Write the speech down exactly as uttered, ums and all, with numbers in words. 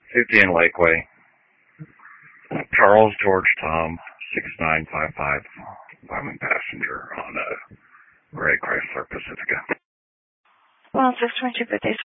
fifty in Lakeway. Charles George Tom, six nine five five. I'm a passenger on a Gray Chrysler Pacifica. Well, six twenty-two, but they